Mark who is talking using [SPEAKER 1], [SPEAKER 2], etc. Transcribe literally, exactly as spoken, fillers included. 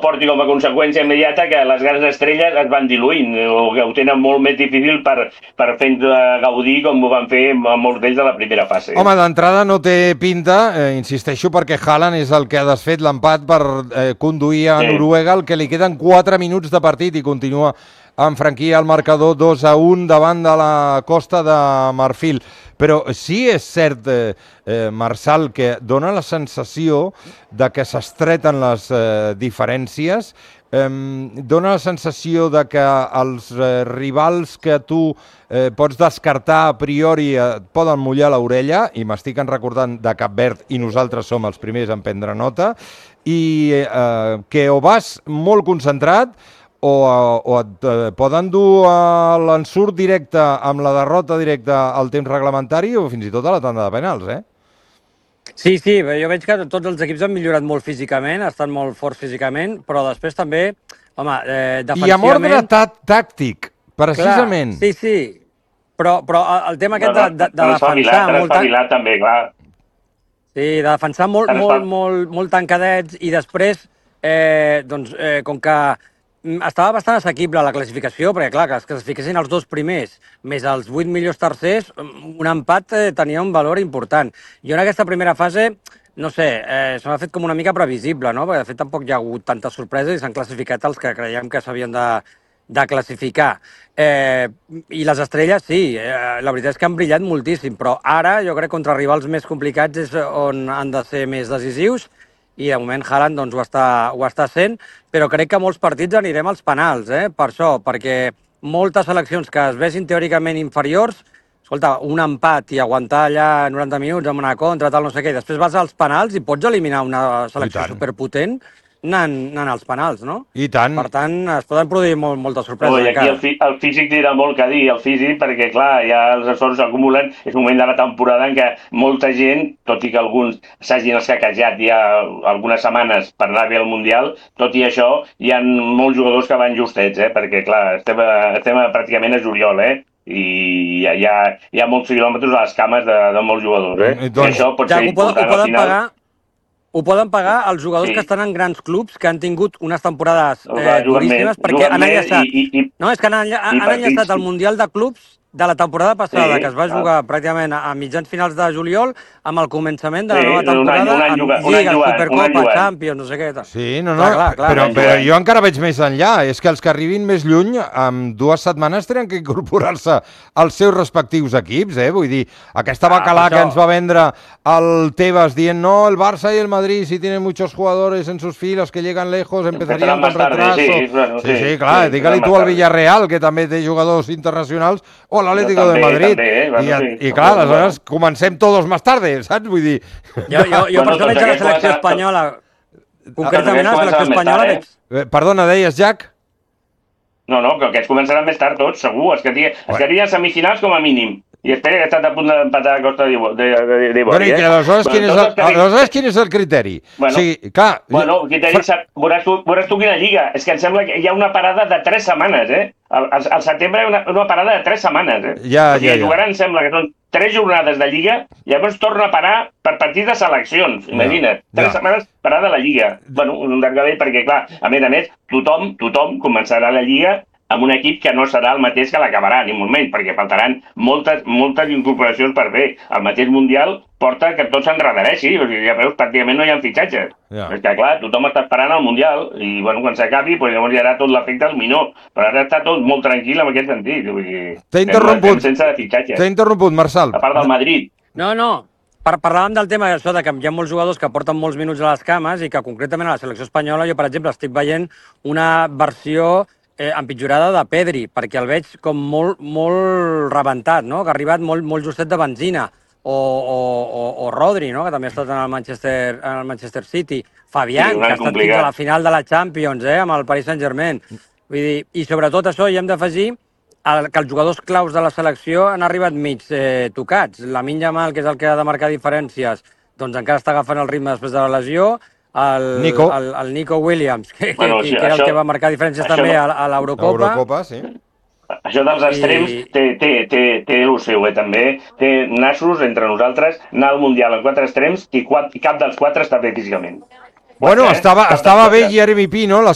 [SPEAKER 1] porti com a conseqüència immediata que les grans estrelles es van diluint, o que ho tenen molt més difícil per, per fer gaudir com ho van fer molts d'ells a la primera fase.
[SPEAKER 2] Home, d'entrada no té pinta, eh, insisteixo, perquè Haaland és el que ha desfet l'empat per eh, conduir a sí. Noruega, el que li queden quatre minuts de partit i continua amb franquia el marcador dos a un davant de la Costa de Marfil. Però sí és cert, eh, eh, Marçal, que dona la sensació de que s'estreten les eh, diferències, eh, dona la sensació de que els eh, rivals que tu eh, pots descartar a priori eh, poden mullar l'orella, i m'estic recordant de Cap Verd i nosaltres som els primers en prendre nota, i eh, que o vas molt concentrat o, o et eh, poden dur a l'ensurt directe amb la derrota directa al temps reglamentari o fins i tot a la tanda de penals, eh?
[SPEAKER 3] Sí, sí, jo veig que tots els equips han millorat molt físicament, estan molt forts físicament, però després també, home, eh, defensivament...
[SPEAKER 2] I amb ordre tàctic, precisament.
[SPEAKER 3] Clar, sí, sí, però, però el tema aquest
[SPEAKER 1] no, no,
[SPEAKER 3] de, de, de defensar...
[SPEAKER 1] Molt espavilat també, clar.
[SPEAKER 3] Sí, de defensar molt, molt, molt, molt tancadets i després, eh, doncs, eh, com que estava bastant assequible la classificació, perquè clar, que es classifiquessin els dos primers, més els vuit millors tercers, un empat eh, tenia un valor important. Jo en aquesta primera fase, no sé, eh, se m'ha fet com una mica previsible, no? Perquè de fet tampoc hi ha hagut tantes sorpreses i s'han classificat els que creiem que s'havien de, de classificar. Eh, I les estrelles, sí, eh, la veritat és que han brillat moltíssim, però ara jo crec que contra rivals més complicats és on han de ser més decisius, i de moment Haaland doncs, ho, està, ho està sent, però crec que molts partits anirem als penals, eh? Per això, perquè moltes seleccions que es vegin teòricament inferiors, escolta, un empat i aguantar allà noranta minuts amb una contra, tal, no sé què, i després vas als penals i pots eliminar una selecció superpotent anant, anant als penals, no?
[SPEAKER 2] I tant.
[SPEAKER 3] Per tant, es poden produir molt, moltes sorpreses.
[SPEAKER 1] Oh, I aquí el, fi, el físic dirà molt que dir, el físic, perquè clar, ja els esforços s'acumulen, és un moment de la temporada en què molta gent, tot i que alguns s'hagin escaquejat ja algunes setmanes per anar bé al Mundial, tot i això, hi ha molts jugadors que van justets, eh? Perquè clar, estem, estem pràcticament a juliol, eh? I hi ha, hi ha, hi ha molts quilòmetres a les cames de, de molts jugadors, eh?
[SPEAKER 2] I, doncs,
[SPEAKER 1] I això pot
[SPEAKER 3] ja,
[SPEAKER 1] ser important al final. Pagar...
[SPEAKER 3] Ho poden pagar els jugadors sí. que estan en grans clubs, que han tingut unes temporades eh, duríssimes, perquè han enllaçat... I, i, no, és que han, enlla han enllaçat el Mundial de Clubs de la temporada passada, sí, que es va jugar ah. pràcticament a mitjans finals de juliol, amb el començament de la sí, nova temporada, un any, un any, amb Lliga, Supercopa, Champions, no sé què.
[SPEAKER 2] Sí, no, no, clar, clar, però, clar, però jo encara veig més enllà. És que els que arribin més lluny, en dues setmanes tenen que incorporar-se als seus respectius equips, eh? Vull dir, aquesta bacalà ah, que ens va vendre el Tebas dient no, el Barça i el Madrid, si tienen muchos jugadores en sus filas que llegan lejos, empezarían con retraso. Sí, bueno, sí, sí, sí, clar, sí, digue-li tu al Villarreal, que també té jugadors internacionals, o l'Atlético de Madrid. També, eh? Bueno, I, sí. I clar, aleshores comencem todos más tarde, saps? Vull dir...
[SPEAKER 3] Jo, jo, jo bueno, per això veig a la selecció espanyola, concretament a la selecció espanyola...
[SPEAKER 1] Tard,
[SPEAKER 3] veig...
[SPEAKER 2] eh? Perdona, deies, Jack?
[SPEAKER 1] No, no, que aquests començaran més tard tots, segur. Es quedarien semifinals com a mínim. I espera que ha estat a punt d'empatar a Costa d'Ivori.
[SPEAKER 2] Bueno, i que aleshores, quin, és el, aleshores quin és el criteri?
[SPEAKER 1] Bueno, o sigui, clar, bueno el criteri, fra... veuràs, tu, veuràs tu quina lliga. És que em sembla que hi ha una parada de tres setmanes, eh? Al, al, al setembre hi ha una, una parada de tres setmanes, eh? Ja, o sigui, ja, ja. Jugaran, em sembla que són tres jornades de lliga, i llavors torna a parar per partits de seleccions, imagina't. Ja, tres ja. setmanes parada a la lliga. Bueno, un llargament, perquè clar, a més a més, tothom, tothom començarà la lliga amb un equip que no serà el mateix que l'acabarà, ni molt menys, perquè faltaran moltes, moltes incorporacions per fer. El mateix Mundial porta que tot s'enredareixi, o sigui, ja veus, pràcticament no hi ha fitxatges. Ja. És que, clar, tothom està esperant el Mundial, i, bueno, quan s'acabi, pues, llavors hi haurà tot l'efecte al minó. Però ara està tot molt tranquil en aquest sentit.
[SPEAKER 2] T'he interromput,
[SPEAKER 1] sense fitxatges.
[SPEAKER 2] T'he interromput, Marçal.
[SPEAKER 1] A part del Madrid.
[SPEAKER 3] No, no. Per, parlàvem del tema això de que hi ha molts jugadors que porten molts minuts a les cames i que concretament a la selecció espanyola jo, per exemple, estic veient una versió Eh, empitjorada de Pedri, perquè el veig com molt, molt rebentat, no? Que ha arribat molt, molt justet de benzina. O, o, o, o Rodri, no? Que també ha estat en el Manchester, en el Manchester City. Fabián, sí, que ha estat complicat. Fins a la final de la Champions, eh? Amb el Paris Saint-Germain. Vull dir, i sobretot això hi hem d'afegir que els jugadors claus de la selecció han arribat mig eh, tocats. Lamine Yamal, que és el que ha de marcar diferències, doncs encara està agafant el ritme després de la lesió. El Nico, el, el Nico Williams, que, bueno, que, sí, que era això, el que va marcar diferències també no, a, a l'Eurocopa.
[SPEAKER 2] L'Eurocopa, sí.
[SPEAKER 1] Això dels extrems I... té, té, té, té el seu, eh, també. Té nassos entre nosaltres, anar al Mundial amb quatre extrems i, quatre, i cap dels quatre està bé físicament.
[SPEAKER 2] Bueno, quatre, estava, estava bé Jeremy Pino, la